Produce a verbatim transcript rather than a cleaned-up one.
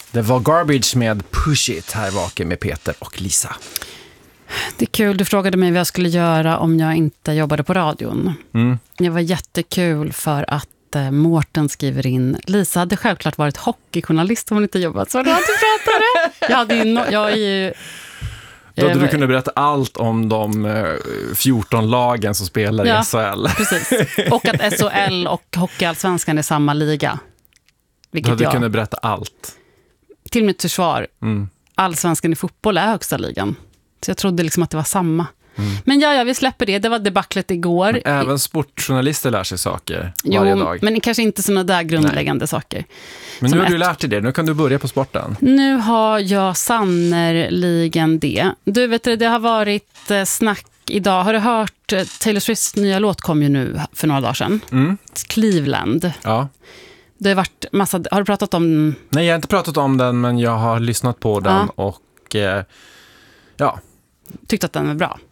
Det var Garbage med Push It här vaken med Peter och Lisa. Det är kul, du frågade mig vad jag skulle göra om jag inte jobbade på radion. Mm. Det var jättekul för att eh, Mårten skriver in, Lisa hade självklart varit hockeyjournalist om hon inte jobbat som radiopratare. Jag hade ju, no- jag är ju Då hade du kunnat berätta allt om de fjorton lagen som spelar ja, i S H L. Precis. Och att S H L och Hockeyallsvenskan är samma liga. Då hade jag, du kunnat berätta allt. Till mitt försvar, Mm. Allsvenskan i fotboll är högsta ligan. Så jag trodde liksom att det var samma. Mm. Men ja, ja, vi släpper det. Det var debaclet igår. Men även sportjournalister lär sig saker jo, varje dag. Men kanske inte sådana där grundläggande Nej. saker. Men Som nu har ett... du lärt dig det. Nu kan du börja på sporten. Nu har jag sannerligen det. Du vet det, det har varit snack idag. Har du hört Taylor Swifts nya låt kom ju nu för några dagar sedan? Mm. Cleveland. Ja. Det har varit massa... Har du pratat om... Nej, jag har inte pratat om den, men jag har lyssnat på den ja. och eh, ja. Tyckte att den var bra.